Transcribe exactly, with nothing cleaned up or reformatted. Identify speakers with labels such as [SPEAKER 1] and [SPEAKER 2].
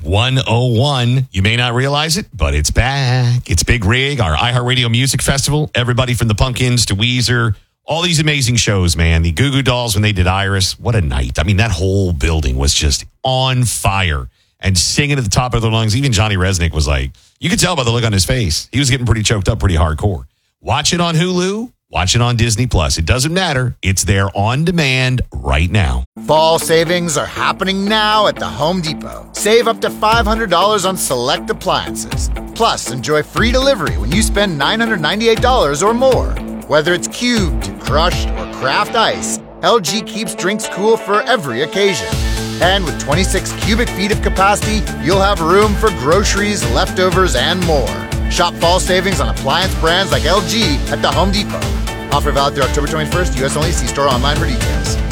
[SPEAKER 1] one oh one. You may not realize it, but it's back. It's Big Rig, our iHeartRadio Music Festival. Everybody from the Pumpkins to Weezer, all these amazing shows, man. The Goo Goo Dolls when they did Iris. What a night. I mean, that whole building was just on fire and singing at the top of their lungs. Even Johnny Resnick was like, you could tell by the look on his face. He was getting pretty choked up, pretty hardcore. Watch it on Hulu. Watch it on Disney Plus. It doesn't matter. It's there on demand right now.
[SPEAKER 2] Fall savings are happening now at the Home Depot. Save up to five hundred dollars on select appliances. Plus, enjoy free delivery when you spend nine hundred ninety-eight dollars or more. Whether it's cubed, crushed, or craft ice, L G keeps drinks cool for every occasion. And with twenty-six cubic feet of capacity, you'll have room for groceries, leftovers, and more. Shop fall savings on appliance brands like L G at the Home Depot. Offer valid through October twenty-first. U S only. See store online for details.